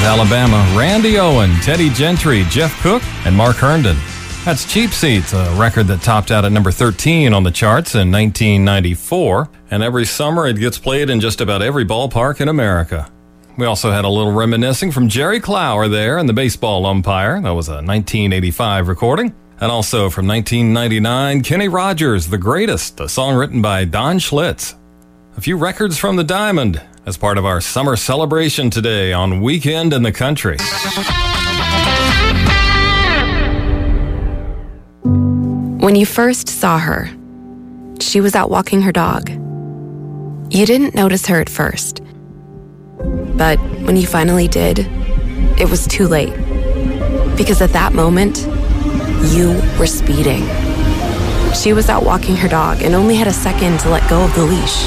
Alabama, Randy Owen, Teddy Gentry, Jeff Cook, and Mark Herndon. That's Cheap Seats, a record that topped out at number 13 on the charts in 1994. And every summer it gets played in just about every ballpark in America. We also had a little reminiscing from Jerry Clower there and the Baseball Umpire. That was a 1985 recording. And also from 1999, Kenny Rogers, The Greatest, a song written by Don Schlitz. A few records from the Diamond as part of our summer celebration today on Weekend in the Country. When you first saw her, she was out walking her dog. You didn't notice her at first. But when you finally did, it was too late. Because at that moment, you were speeding. She was out walking her dog and only had a second to let go of the leash.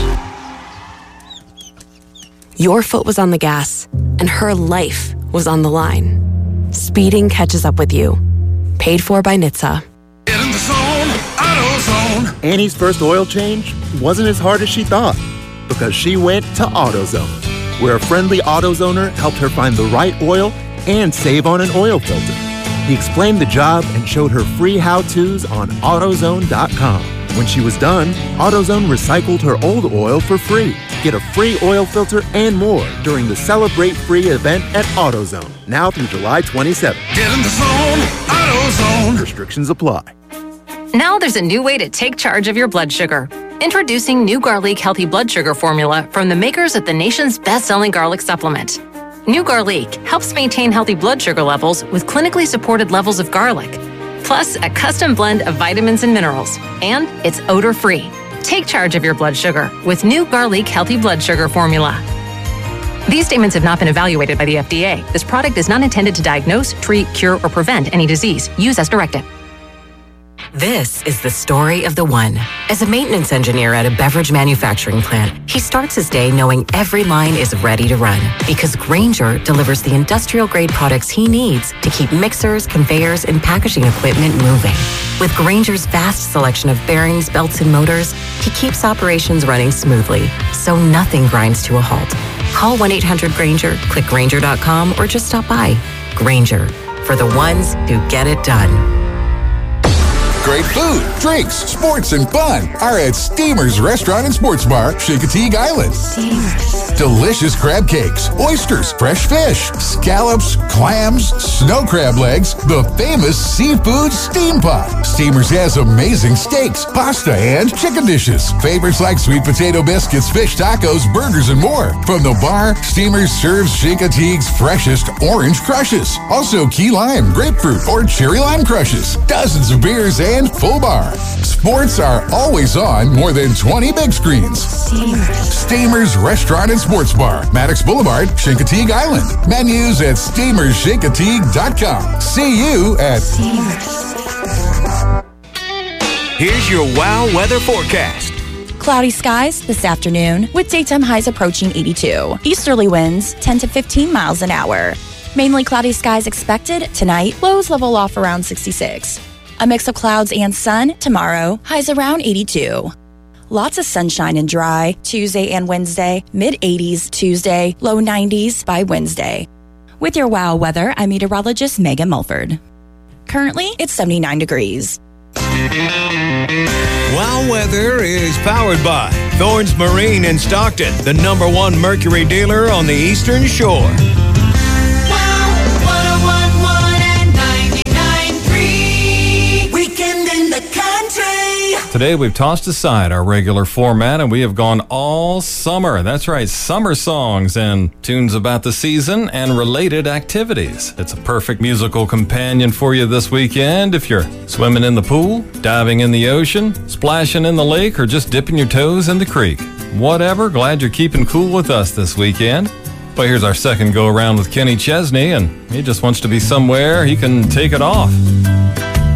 Your foot was on the gas, and her life was on the line. Speeding catches up with you. Paid for by NHTSA. Get in the zone, AutoZone. Annie's first oil change wasn't as hard as she thought because she went to AutoZone, where a friendly AutoZoner helped her find the right oil and save on an oil filter. He explained the job and showed her free how-tos on AutoZone.com. When she was done, AutoZone recycled her old oil for free. Get a free oil filter and more during the Celebrate Free event at AutoZone, now through July 27th. Get in the zone, AutoZone. Restrictions apply. Now there's a new way to take charge of your blood sugar. Introducing New Garlic Healthy Blood Sugar Formula from the makers of the nation's best-selling garlic supplement. New Garlic helps maintain healthy blood sugar levels with clinically supported levels of garlic, plus a custom blend of vitamins and minerals, and it's odor-free. Take charge of your blood sugar with New Garlic Healthy Blood Sugar Formula. These statements have not been evaluated by the FDA. This product is not intended to diagnose, treat, cure, or prevent any disease. Use as directed. This is the story of the one. As a maintenance engineer at a beverage manufacturing plant, he starts his day knowing every line is ready to run because Grainger delivers the industrial-grade products he needs to keep mixers, conveyors, and packaging equipment moving. With Grainger's vast selection of bearings, belts, and motors, he keeps operations running smoothly, so nothing grinds to a halt. Call 1-800-GRAINGER, click Grainger.com, or just stop by. Grainger, for the ones who get it done. Great food, drinks, sports, and fun are at Steamer's Restaurant and Sports Bar, Chincoteague Island. Steamer's. Delicious crab cakes, oysters, fresh fish, scallops, clams, snow crab legs, the famous seafood steam pot. Steamer's has amazing steaks, pasta, and chicken dishes. Favorites like sweet potato biscuits, fish tacos, burgers, and more. From the bar, Steamer's serves Chincoteague's freshest orange crushes. Also key lime, grapefruit, or cherry lime crushes. Dozens of beers and full bar. Sports are always on more than 20 big screens. Steamer's Restaurant and Sports Bar, Maddox Boulevard, Chincoteague Island. Menus at steamerschincoteague.com. See you at Steamer's. Here's your WOW weather forecast. Cloudy skies this afternoon with daytime highs approaching 82. Easterly winds 10 to 15 miles an hour. Mainly cloudy skies expected tonight. Lows level off around 66. A mix of clouds and sun tomorrow, highs around 82. Lots of sunshine and dry Tuesday and Wednesday, mid-80s Tuesday, low 90s by Wednesday. With your WOW weather, I'm meteorologist Megan Mulford. Currently, it's 79 degrees. WOW weather is powered by Thorns Marine in Stockton, the #1 Mercury dealer on the Eastern Shore. Today we've tossed aside our regular format and we have gone all summer. That's right, summer songs and tunes about the season and related activities. It's a perfect musical companion for you this weekend if you're swimming in the pool, diving in the ocean, splashing in the lake, or just dipping your toes in the creek. Whatever, glad you're keeping cool with us this weekend. But here's our second go around with Kenny Chesney, and he just wants to be somewhere he can take it off.